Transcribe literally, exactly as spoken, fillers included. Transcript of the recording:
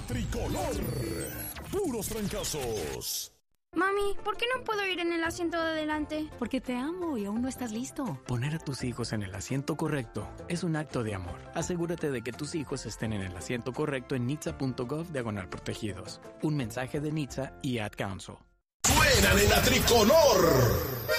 tricolor. Puros trancazos. Mami, ¿por qué no puedo ir en el asiento de adelante? Porque te amo y aún no estás listo. Poner a tus hijos en el asiento correcto es un acto de amor. Asegúrate de que tus hijos estén en el asiento correcto en nitsa punto gov diagonal protegidos. Un mensaje de Nitsa y Ad Council. Suenan en la tricolor.